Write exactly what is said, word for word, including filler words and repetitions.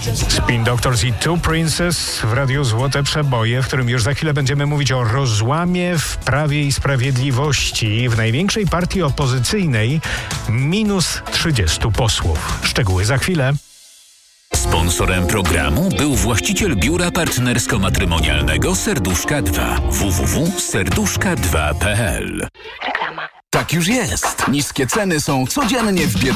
Spin Doctors i Two Princes w Radiu Złote Przeboje, w którym już za chwilę będziemy mówić o rozłamie w Prawie i Sprawiedliwości. W największej partii opozycyjnej minus trzydziestu posłów. Szczegóły za chwilę. Sponsorem programu był właściciel biura partnersko-matrymonialnego Serduszka dwa w w w kropka serduszka dwa kropka p l. Reklama. Tak już jest. Niskie ceny są codziennie w biedronce.